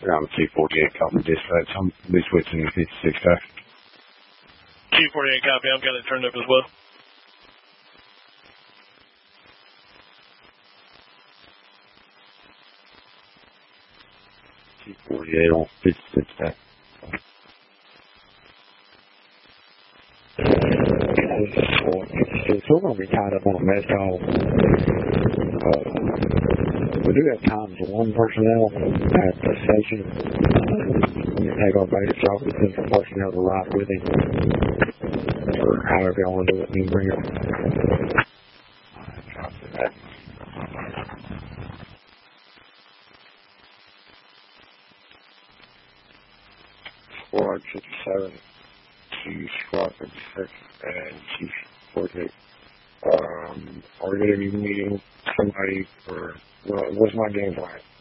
I'm 248, copy dispatch. I'm be switching to 56 back. 248, copy. I'm going to turn up as well. 248 on 56 back. So we're going to be tied up on a mess call. We do have times one personnel at the station. We take our basic job and send some personnel to ride with him. Or however y'all want to do it, you can bring it. Squad 57 to Squad 56 and Chief 48. Are we going to be meeting somebody for, what's my game plan?